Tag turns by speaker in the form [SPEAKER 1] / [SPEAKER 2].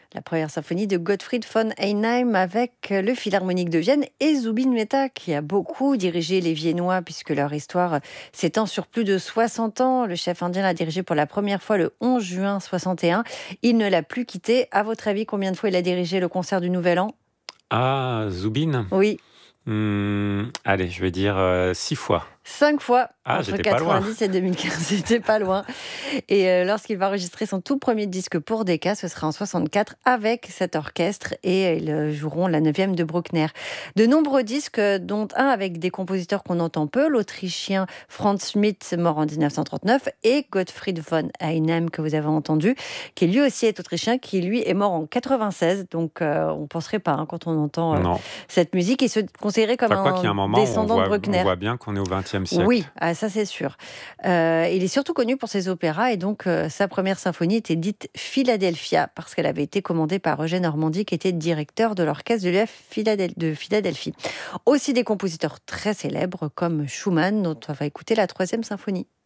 [SPEAKER 1] La première symphonie de Gottfried von Einem avec le Philharmonique de Vienne et Zubin Mehta qui a beaucoup dirigé les Viennois puisque leur histoire s'étend sur plus de 60 ans. Le chef indien l'a dirigé pour la première fois le 11 juin 61. Il ne l'a plus quitté. À votre avis, combien de fois il a dirigé le concert du Nouvel An?
[SPEAKER 2] Ah, Zubin?
[SPEAKER 1] Oui,
[SPEAKER 2] Allez, je vais dire 6 fois.
[SPEAKER 1] 5 fois.
[SPEAKER 2] Ah,
[SPEAKER 1] Entre
[SPEAKER 2] j'étais pas loin.
[SPEAKER 1] 90 et 2015, c'était pas loin. Et lorsqu'il va enregistrer son tout premier disque pour Decca, ce sera en 64 avec cet orchestre et ils joueront la 9e de Bruckner. De nombreux disques, dont un avec des compositeurs qu'on entend peu, l'Autrichien Franz Schmidt, mort en 1939, et Gottfried von Einem, que vous avez entendu, qui lui aussi est autrichien, qui lui est mort en 96. Donc on ne penserait pas quand on entend
[SPEAKER 2] Non.
[SPEAKER 1] cette musique. Il se considérait comme
[SPEAKER 2] Enfin, quoi qu'il y a
[SPEAKER 1] un
[SPEAKER 2] un moment où
[SPEAKER 1] descendant de
[SPEAKER 2] on
[SPEAKER 1] Bruckner.
[SPEAKER 2] voit bien qu'on est au XXe
[SPEAKER 1] Oui,
[SPEAKER 2] siècle.
[SPEAKER 1] ça c'est sûr. Il est surtout connu pour ses opéras et donc sa première symphonie était dite Philadelphia parce qu'elle avait été commandée par Eugène Ormandy qui était directeur de l'orchestre de Philadelphie. Aussi des compositeurs très célèbres comme Schumann dont on va écouter la troisième symphonie.